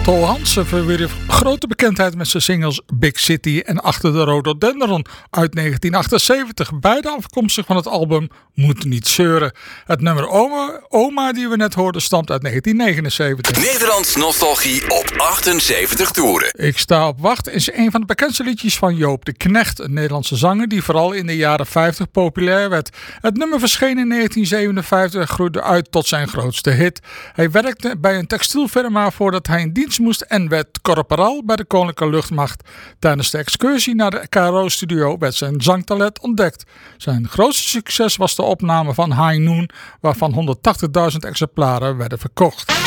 Tol Hansen verwierf grote bekendheid met zijn singles Big City en Achter de Rhododendron uit 1978. Beide afkomstig van het album Moet Niet Zeuren. Het nummer Oma die we net hoorden stamt uit 1979. Nederlands nostalgie op 78 toeren. Ik sta op wacht is een van de bekendste liedjes van Joop de Knecht, een Nederlandse zanger die vooral in de jaren 50 populair werd. Het nummer verscheen in 1957 en groeide uit tot zijn grootste hit. Hij werkte bij een textielfirma voordat hij in dienst moest en werd corporaal bij de Koninklijke Luchtmacht. Tijdens de excursie naar de KRO-studio werd zijn zangtalent ontdekt. Zijn grootste succes was de opname van High Noon, waarvan 180.000 exemplaren werden verkocht.